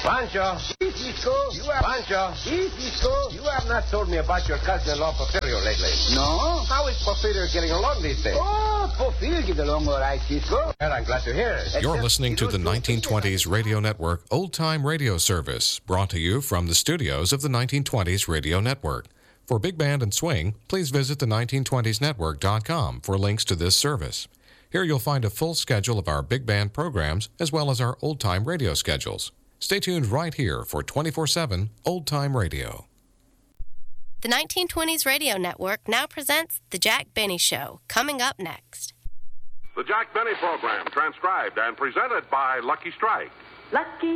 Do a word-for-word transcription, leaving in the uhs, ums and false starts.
Pancho. Si, Cisco. You have... Pancho. Si, Cisco. You have not told me about your cousin-in-law, Porfirio, lately. No? How is Porfirio getting along these days? Oh, Porfirio get along all right, Cisco. Well, I'm glad to hear it. You're listening to the nineteen twenties Radio Network Old Time Radio Service, brought to you from the studios of the nineteen twenties Radio Network. For Big Band and Swing, please visit the nineteen twenties network dot com for links to this service. Here you'll find a full schedule of our big band programs as well as our old-time radio schedules. Stay tuned right here for twenty-four seven Old Time Radio. The nineteen twenties Radio Network now presents The Jack Benny Show, coming up next. The Jack Benny Program, transcribed and presented by Lucky Strike. Lucky